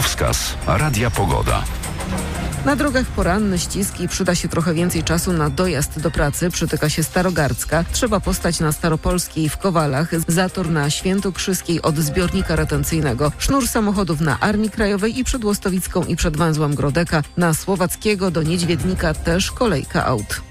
Drogowskaz Radia Pogoda. Na drogach poranne ściski, przyda się trochę więcej czasu na dojazd do pracy, przytyka się Starogardzka. Trzeba postać na Staropolskiej w Kowalach, zator na Świętokrzyskiej od zbiornika retencyjnego, sznur samochodów na Armii Krajowej i przed Łostowicką i przed węzłem Grodeka. Na Słowackiego do Niedźwiednika też kolejka aut.